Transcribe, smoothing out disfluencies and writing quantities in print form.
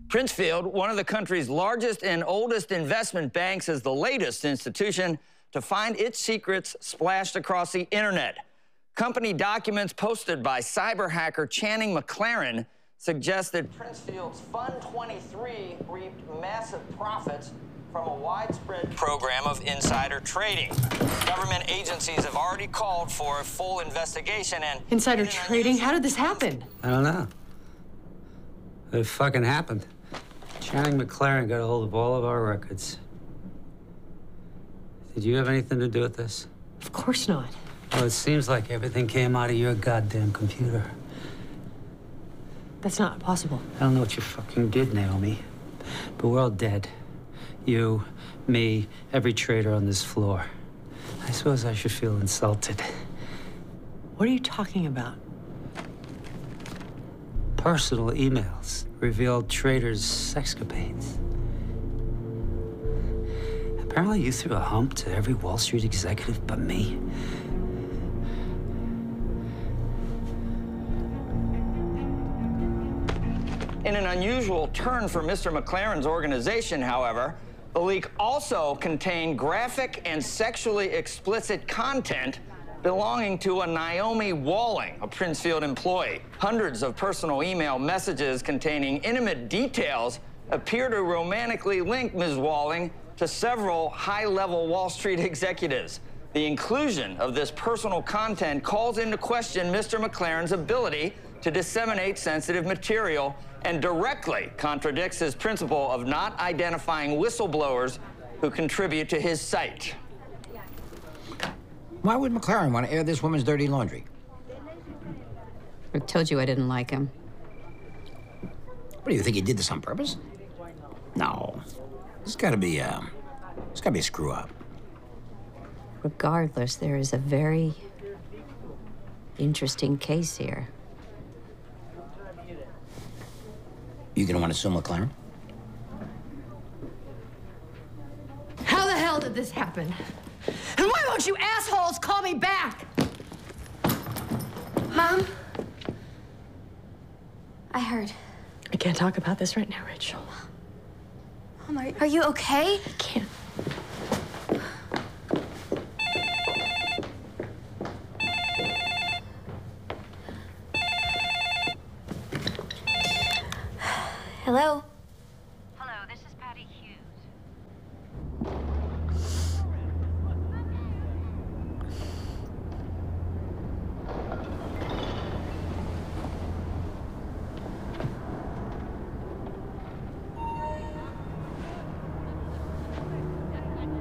Princefield, one of the country's largest and oldest investment banks, is the latest institution to find its secrets splashed across the internet. Company documents posted by cyber hacker Channing McLaren suggest that Princefield's Fund 23 reaped massive profits from a widespread program of insider trading. Government agencies have already called for a full investigation and... Insider trading? How did this happen? I don't know. It fucking happened. Channing McLaren got a hold of all of our records. Did you have anything to do with this? Of course not. Well, it seems like everything came out of your goddamn computer. That's not possible. I don't know what you fucking did, Naomi, but we're all dead. You, me, every trader on this floor. I suppose I should feel insulted. What are you talking about? Personal emails revealed traders' sexcapades. Apparently you threw a hump to every Wall Street executive but me. In an unusual turn for Mr. McLaren's organization, however, the leak also contained graphic and sexually explicit content belonging to a Naomi Walling, a Princefield employee. Hundreds of personal email messages containing intimate details appear to romantically link Ms. Walling to several high-level Wall Street executives. The inclusion of this personal content calls into question Mr. McLaren's ability to disseminate sensitive material and directly contradicts his principle of not identifying whistleblowers who contribute to his site. Why would McLaren want to air this woman's dirty laundry? I told you I didn't like him. What do you think, he did this on purpose? No. It's gotta be a screw up. Regardless, there is a very interesting case here. You gonna want to sue McLaren? How the hell did this happen? And why won't you assholes call me back? Mom? I heard. I can't talk about this right now, Rachel. Mom, are you okay? I can't. Hello?